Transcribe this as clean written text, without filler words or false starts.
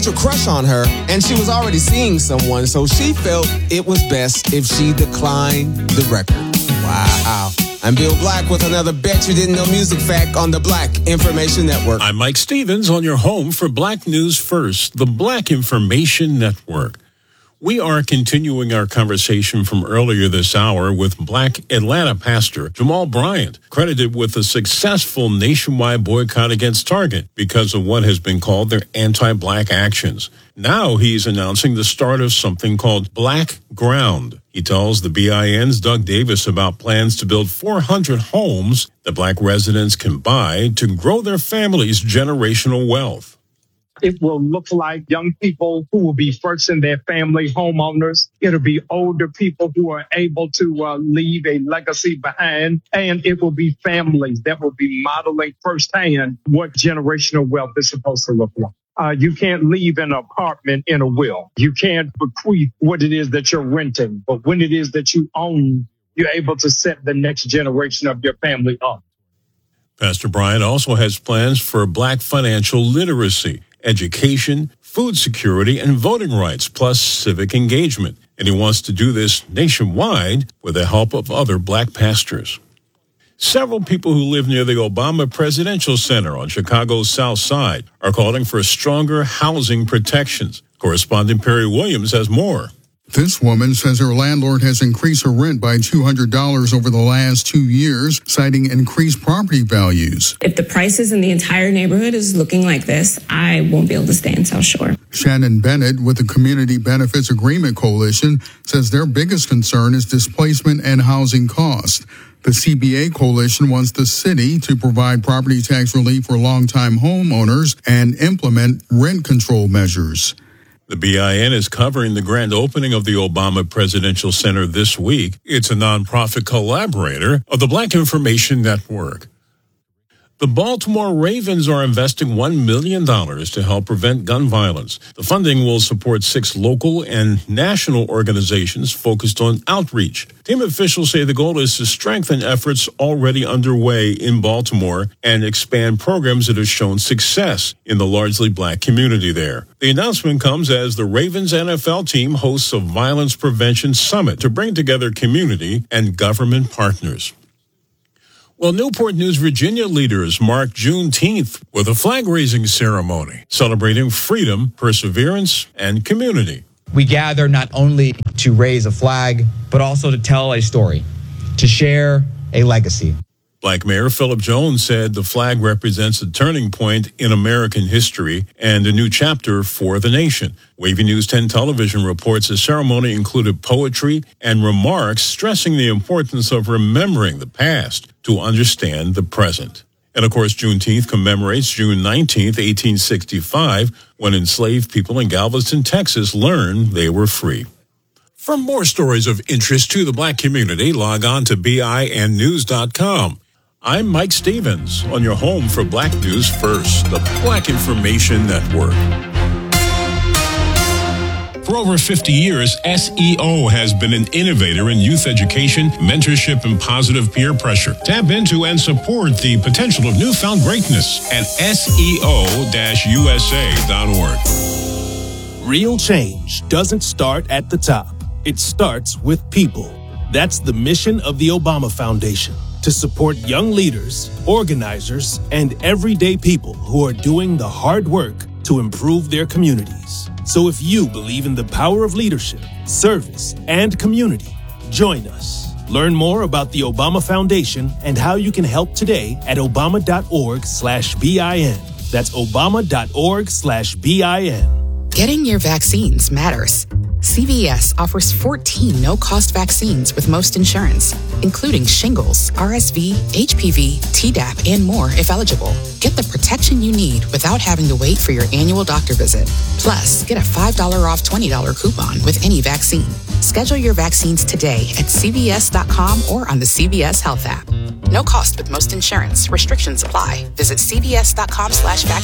a crush on her, and she was already seeing someone, so she felt it was best if she declined the record. Wow. I'm Bill Black with another Bet You Didn't Know Music Fact on the Black Information Network. I'm Mike Stevens on your home for Black News First, the Black Information Network. We are continuing our conversation from earlier this hour with Black Atlanta pastor Jamal Bryant, credited with a successful nationwide boycott against Target because of what has been called their anti-Black actions. Now he's announcing the start of something called Black Ground. He tells the BIN's Doug Davis about plans to build 400 homes that Black residents can buy to grow their family's generational wealth. It will look like young people who will be first in their family, homeowners. It'll be older people who are able to leave a legacy behind. And it will be families that will be modeling firsthand what generational wealth is supposed to look like. You can't leave an apartment in a will. You can't bequeath what it is that you're renting. But when it is that you own, you're able to set the next generation of your family up. Pastor Bryant also has plans for Black financial literacy, education, food security, and voting rights, plus civic engagement. And he wants to do this nationwide with the help of other Black pastors. Several people who live near the Obama Presidential Center on Chicago's South Side are calling for stronger housing protections. Correspondent Perry Williams has more. This woman says her landlord has increased her rent by $200 over the last 2 years, citing increased property values. If the prices in the entire neighborhood is looking like this, I won't be able to stay in South Shore. Shannon Bennett with the Community Benefits Agreement Coalition says their biggest concern is displacement and housing costs. The CBA Coalition wants the city to provide property tax relief for longtime homeowners and implement rent control measures. The BIN is covering the grand opening of the Obama Presidential Center this week. It's a nonprofit collaborator of the Black Information Network. The Baltimore Ravens are investing $1 million to help prevent gun violence. The funding will support 6 local and national organizations focused on outreach. Team officials say the goal is to strengthen efforts already underway in Baltimore and expand programs that have shown success in the largely Black community there. The announcement comes as the Ravens NFL team hosts a violence prevention summit to bring together community and government partners. Well, Newport News, Virginia leaders marked Juneteenth with a flag-raising ceremony celebrating freedom, perseverance, and community. We gather not only to raise a flag, but also to tell a story, to share a legacy. Black Mayor Philip Jones said the flag represents a turning point in American history and a new chapter for the nation. Wavy News 10 television reports the ceremony included poetry and remarks stressing the importance of remembering the past to understand the present. And of course, Juneteenth commemorates June 19th, 1865, when enslaved people in Galveston, Texas learned they were free. For more stories of interest to the Black community, log on to BINnews.com. I'm Mike Stevens on your home for Black News First, the Black Information Network. For over 50 years, SEO has been an innovator in youth education, mentorship, and positive peer pressure. Tap into and support the potential of newfound greatness at SEO-USA.org. Real change doesn't start at the top. It starts with people. That's the mission of the Obama Foundation, to support young leaders, organizers, and everyday people who are doing the hard work to improve their communities. So if you believe in the power of leadership, service, and community, join us. Learn more about the Obama Foundation and how you can help today at obama.org/BIN. That's obama.org/BIN. Getting your vaccines matters. CVS offers 14 no-cost vaccines with most insurance, including shingles, RSV, HPV, Tdap, and more if eligible. Get the protection you need without having to wait for your annual doctor visit. Plus, get a $5 off $20 coupon with any vaccine. Schedule your vaccines today at CVS.com or on the CVS Health app. No cost with most insurance. Restrictions apply. Visit CVS.com/vaccine